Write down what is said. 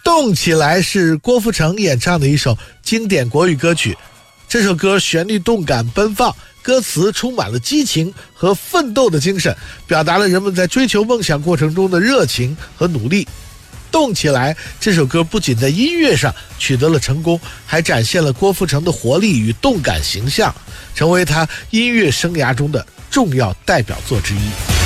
动起来是郭富城演唱的一首经典国语歌曲，这首歌旋律动感奔放，歌词充满了激情和奋斗的精神，表达了人们在追求梦想过程中的热情和努力。动起来这首歌不仅在音乐上取得了成功，还展现了郭富城的活力与动感形象，成为他音乐生涯中的重要代表作之一。